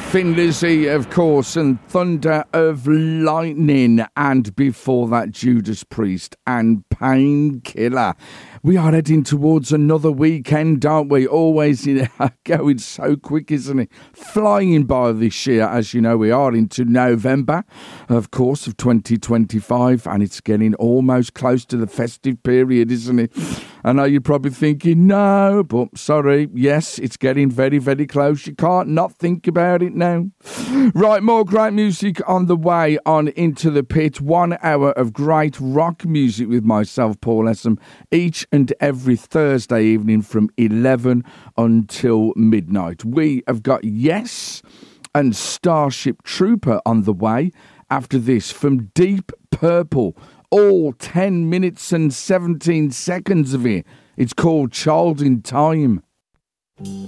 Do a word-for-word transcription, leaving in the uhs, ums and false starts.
Thin Lizzy, of course, and Thunder of Lightning, and before that, Judas Priest and Painkiller. We are heading towards another weekend, aren't we? Always you know, going so quick, isn't it? Flying by this year, as you know, we are into November, of course, of twenty twenty-five, and it's getting almost close to the festive period, isn't it? I know you're probably thinking, no, but sorry, yes, it's getting very, very close. You can't not think about it now. Right, more great music on the way on Into the Pit. One hour of great rock music with myself, Paul Essam, each and every Thursday evening from eleven until midnight. We have got Yes and Starship Trooper on the way after this from Deep Purple. All ten minutes and seventeen seconds of it. It's called Child in Time.